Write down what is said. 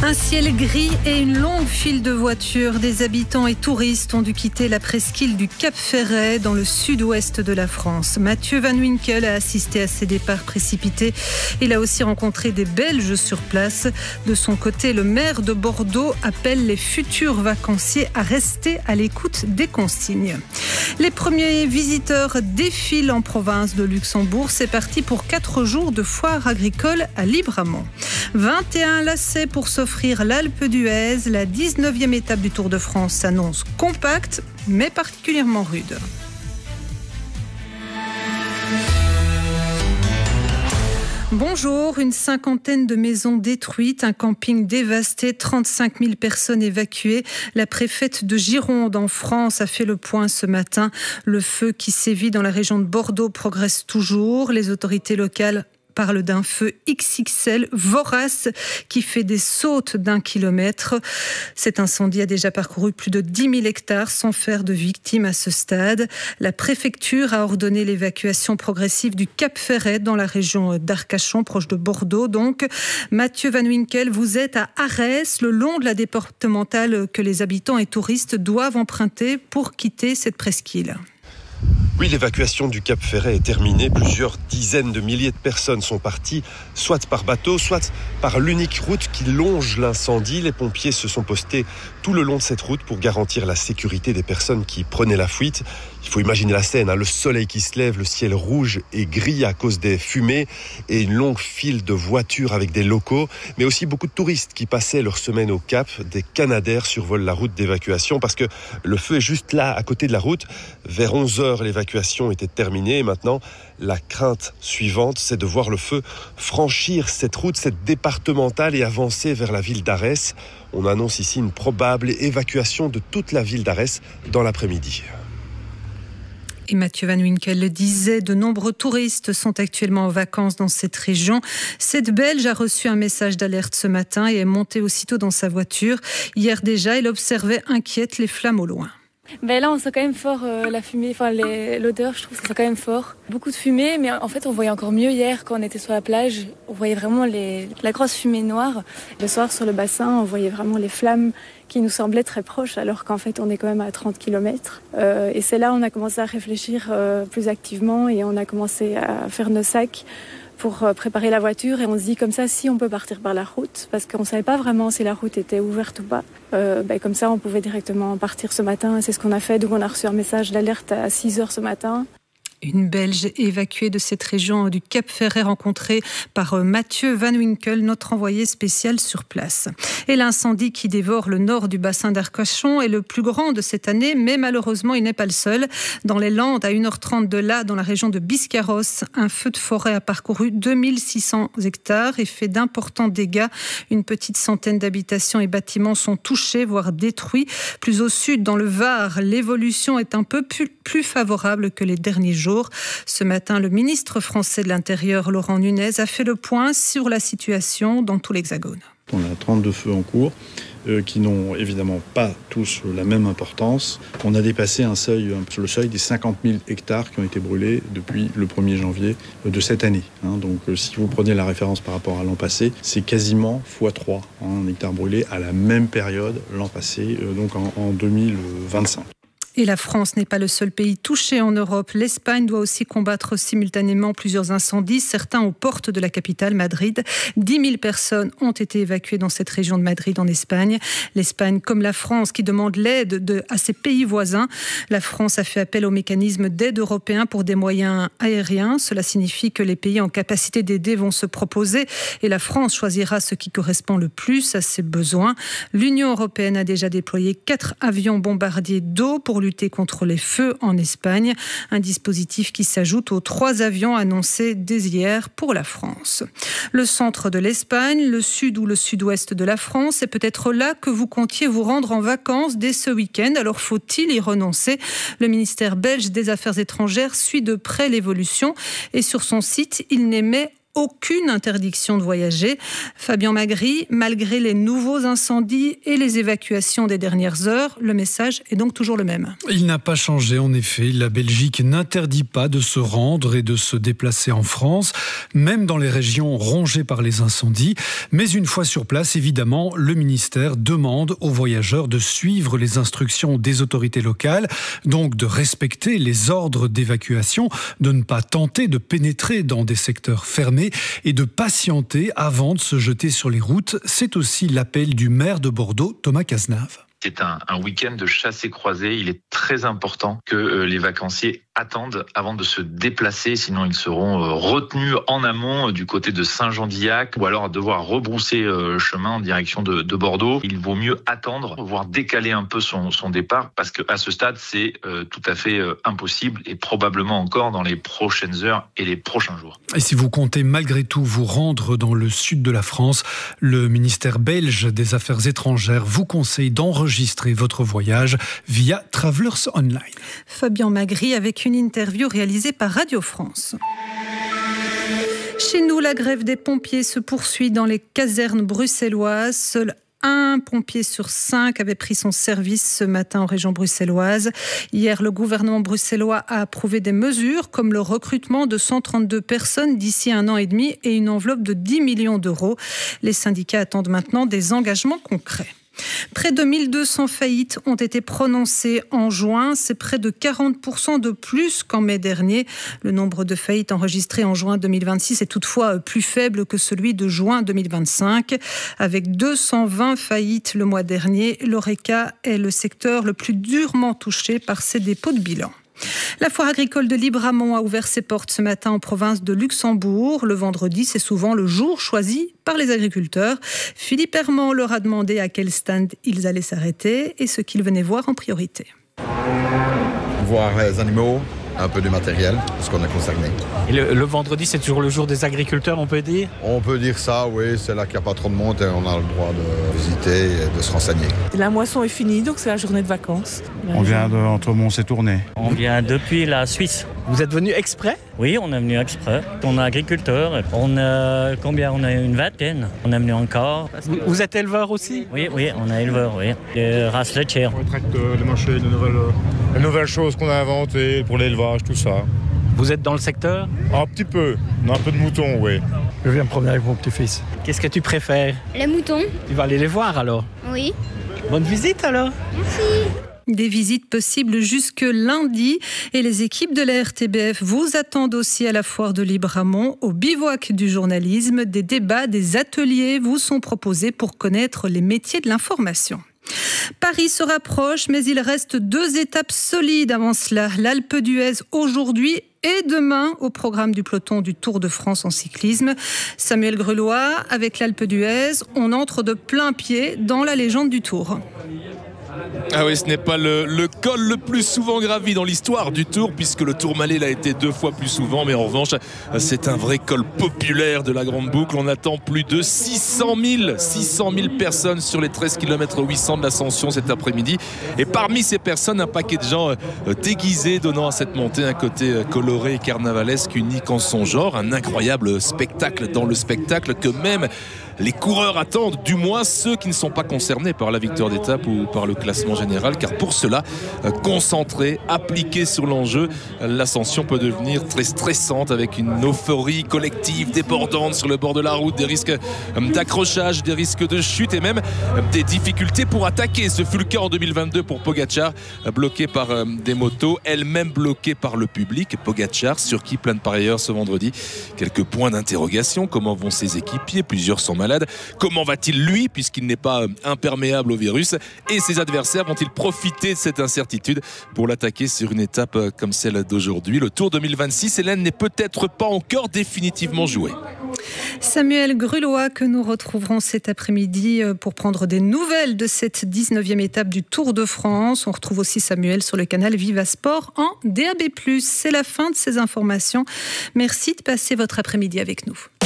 Un ciel gris et une longue file de voitures. Des habitants et touristes ont dû quitter la presqu'île du Cap-Ferret dans le sud-ouest de la France. Mathieu Van Winkel a assisté à ces départs précipités. Il a aussi rencontré des Belges sur place. De son côté, le maire de Bordeaux appelle les futurs vacanciers à rester à l'écoute des consignes. Les premiers visiteurs défilent en province de Luxembourg. C'est parti pour 4 jours de foire agricole à Libramont. 21 lacets pour s'offrir l'Alpe d'Huez. La 19e étape du Tour de France s'annonce compacte, mais particulièrement rude. Bonjour, une 50aine de maisons détruites, un camping dévasté, 35 000 personnes évacuées. La préfète de Gironde en France a fait le point ce matin. Le feu qui sévit dans la région de Bordeaux progresse toujours. Les autorités locales parle d'un feu XXL vorace qui fait des sautes d'1 kilomètre. Cet incendie a déjà parcouru plus de 10 000 hectares sans faire de victimes à ce stade. La préfecture a ordonné l'évacuation progressive du Cap-Ferret dans la région d'Arcachon, proche de Bordeaux. Donc, Mathieu Van Winkel, vous êtes à Arès, le long de la départementale que les habitants et touristes doivent emprunter pour quitter cette presqu'île. Oui, l'évacuation du Cap-Ferret est terminée. Plusieurs dizaines de milliers de personnes sont parties, soit par bateau, soit par l'unique route qui longe l'incendie. Les pompiers se sont postés tout le long de cette route pour garantir la sécurité des personnes qui prenaient la fuite. Il faut imaginer la scène, le soleil qui se lève, le ciel rouge et gris à cause des fumées et une longue file de voitures avec des locaux, mais aussi beaucoup de touristes qui passaient leur semaine au Cap. Des Canadair survolent la route d'évacuation parce que le feu est juste là, à côté de la route. Vers 11h, l'évacuation était terminée et maintenant, la crainte suivante, c'est de voir le feu franchir cette route, cette départementale et avancer vers la ville d'Arès. On annonce ici une probable évacuation de toute la ville d'Arès dans l'après-midi. Et Mathieu Van Winkel le disait, de nombreux touristes sont actuellement en vacances dans cette région. Cette Belge a reçu un message d'alerte ce matin et est montée aussitôt dans sa voiture. Hier déjà, elle observait inquiète les flammes au loin. Ben là, on sent quand même fort la fumée, l'odeur, je trouve que ça sent quand même fort. Beaucoup de fumée, mais en fait, on voyait encore mieux hier quand on était sur la plage. On voyait vraiment la grosse fumée noire. Le soir, sur le bassin, on voyait vraiment les flammes qui nous semblaient très proches, alors qu'en fait, on est quand même à 30 km. Et c'est là où on a commencé à réfléchir plus activement et on a commencé à faire nos sacs pour préparer la voiture, et on se dit comme ça, si on peut partir par la route, parce qu'on ne savait pas vraiment si la route était ouverte ou pas. Comme ça, on pouvait directement partir ce matin, et c'est ce qu'on a fait. Donc on a reçu un message d'alerte à 6h ce matin. Une Belge évacuée de cette région du Cap-Ferret, rencontrée par Mathieu Van Winkel, notre envoyé spécial sur place. Et l'incendie qui dévore le nord du bassin d'Arcachon est le plus grand de cette année, mais malheureusement, il n'est pas le seul. Dans les Landes, à 1h30 de là, dans la région de Biscarrosse, un feu de forêt a parcouru 2600 hectares et fait d'importants dégâts. Une petite centaine d'habitations et bâtiments sont touchés, voire détruits. Plus au sud, dans le Var, l'évolution est un peu plus favorable que les derniers jours. Ce matin, le ministre français de l'Intérieur, Laurent Nunez, a fait le point sur la situation dans tout l'Hexagone. On a 32 feux en cours qui n'ont évidemment pas tous la même importance. On a dépassé le seuil des 50 000 hectares qui ont été brûlés depuis le 1er janvier de cette année. Donc si vous prenez la référence par rapport à l'an passé, c'est quasiment x3 un hectare brûlé à la même période l'an passé, donc en 2025. Et la France n'est pas le seul pays touché en Europe. L'Espagne doit aussi combattre simultanément plusieurs incendies, certains aux portes de la capitale, Madrid. 10 000 personnes ont été évacuées dans cette région de Madrid, en Espagne. L'Espagne, comme la France, qui demande l'aide à ses pays voisins. La France a fait appel au mécanisme d'aide européen pour des moyens aériens. Cela signifie que les pays en capacité d'aider vont se proposer et la France choisira ce qui correspond le plus à ses besoins. L'Union européenne a déjà déployé 4 avions bombardiers d'eau pour lutter contre les feux en Espagne. Un dispositif qui s'ajoute aux 3 avions annoncés dès hier pour la France. Le centre de l'Espagne, le sud ou le sud-ouest de la France, c'est peut-être là que vous comptiez vous rendre en vacances dès ce week-end. Alors faut-il y renoncer ? Le ministère belge des Affaires étrangères suit de près l'évolution et sur son site, il n'émet aucune interdiction de voyager. Fabien Magri, malgré les nouveaux incendies et les évacuations des dernières heures, le message est donc toujours le même. Il n'a pas changé en effet. La Belgique n'interdit pas de se rendre et de se déplacer en France, même dans les régions rongées par les incendies. Mais une fois sur place, évidemment, le ministère demande aux voyageurs de suivre les instructions des autorités locales, donc de respecter les ordres d'évacuation, de ne pas tenter de pénétrer dans des secteurs fermés et de patienter avant de se jeter sur les routes. C'est aussi l'appel du maire de Bordeaux, Thomas Cazenave. C'est un week-end de chasse et croisée. Il est très important que les vacanciers attendent avant de se déplacer, sinon ils seront retenus en amont du côté de Saint-Jean-d'Illac ou alors devoir rebrousser chemin en direction de Bordeaux. Il vaut mieux attendre, voire décaler un peu son départ parce qu'à ce stade, c'est tout à fait impossible et probablement encore dans les prochaines heures et les prochains jours. Et si vous comptez malgré tout vous rendre dans le sud de la France, le ministère belge des Affaires étrangères vous conseille d'enregistrer votre voyage via Travelers Online. Fabien Magri avec une interview réalisée par Radio France. Chez nous, la grève des pompiers se poursuit dans les casernes bruxelloises. Seul un pompier sur 5 avait pris son service ce matin en région bruxelloise. Hier, le gouvernement bruxellois a approuvé des mesures comme le recrutement de 132 personnes d'ici 1 an et demi et une enveloppe de 10 millions d'euros. Les syndicats attendent maintenant des engagements concrets. Près de 1200 faillites ont été prononcées en juin. C'est près de 40% de plus qu'en mai dernier. Le nombre de faillites enregistrées en juin 2026 est toutefois plus faible que celui de juin 2025. Avec 220 faillites le mois dernier, l'Horeca est le secteur le plus durement touché par ces dépôts de bilan. La foire agricole de Libramont a ouvert ses portes ce matin en province de Luxembourg. Le vendredi, c'est souvent le jour choisi par les agriculteurs. Philippe Herman leur a demandé à quel stand ils allaient s'arrêter et ce qu'ils venaient voir en priorité. Voir les animaux, un peu du matériel, ce qu'on est concerné. Et le vendredi, c'est toujours le jour des agriculteurs, on peut dire ? On peut dire ça, oui, c'est là qu'il n'y a pas trop de monde et on a le droit de visiter et de se renseigner. La moisson est finie, donc c'est la journée de vacances. On vient entre Mons et Tournai. On vient depuis la Suisse. Vous êtes venu exprès ? Oui, on est venu exprès. On est agriculteur. On a combien ? On a une vingtaine. On est venu encore. Vous êtes éleveur aussi ? Oui, on est éleveur, oui. De race laitière. On traite les marchés, de nouvelles choses qu'on a inventées pour l'élevage, tout ça. Vous êtes dans le secteur ? Un petit peu. On a un peu de moutons, oui. Je viens me promener avec mon petit-fils. Qu'est-ce que tu préfères ? Les moutons. Tu vas aller les voir alors ? Oui. Bonne visite alors. Merci. Des visites possibles jusque lundi et les équipes de la RTBF vous attendent aussi à la foire de Libramont. Au bivouac du journalisme, des débats, des ateliers vous sont proposés pour connaître les métiers de l'information. Paris se rapproche, mais il reste 2 étapes solides avant cela. L'Alpe d'Huez aujourd'hui et demain au programme du peloton du Tour de France en cyclisme. Samuel Grulois, avec l'Alpe d'Huez, on entre de plein pied dans la légende du Tour. Ah oui, ce n'est pas le col le plus souvent gravi dans l'histoire du Tour, puisque le Tourmalet l'a été 2 fois plus souvent, mais en revanche, c'est un vrai col populaire de la Grande Boucle. On attend plus de 600 000 personnes sur les 13 km 800 de l'ascension cet après-midi. Et parmi ces personnes, un paquet de gens déguisés, donnant à cette montée un côté coloré et carnavalesque unique en son genre. Un incroyable spectacle dans le spectacle que même les coureurs attendent, du moins ceux qui ne sont pas concernés par la victoire d'étape ou par le classement général, car pour cela, concentrés, appliqués sur l'enjeu, l'ascension peut devenir très stressante avec une euphorie collective débordante sur le bord de la route, des risques d'accrochage, des risques de chute et même des difficultés pour attaquer. Ce fut le cas en 2022 pour Pogačar, bloqué par des motos, elle-même bloquée par le public. Pogačar, sur qui plane par ailleurs ce vendredi quelques points d'interrogation. Comment vont ses équipiers ? Plusieurs sont malades. Comment va-t-il lui, puisqu'il n'est pas imperméable au virus, et ses adversaires vont-ils profiter de cette incertitude pour l'attaquer sur une étape comme celle d'aujourd'hui ? Le Tour 2026, Hélène, n'est peut-être pas encore définitivement joué. Samuel Grulois, que nous retrouverons cet après-midi pour prendre des nouvelles de cette 19e étape du Tour de France. On retrouve aussi Samuel sur le canal Viva Sport en DAB+. C'est la fin de ces informations. Merci de passer votre après-midi avec nous.